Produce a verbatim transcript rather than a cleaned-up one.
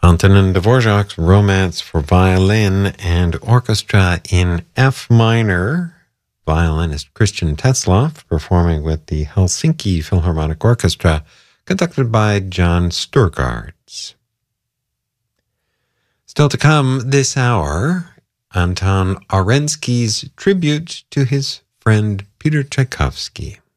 Antonin Dvorak's Romance for Violin and Orchestra in F minor. Violinist Christian Tetzlaff performing with the Helsinki Philharmonic Orchestra, conducted by John Sturgards. Still to come this hour, Anton Arensky's tribute to his friend Peter Tchaikovsky.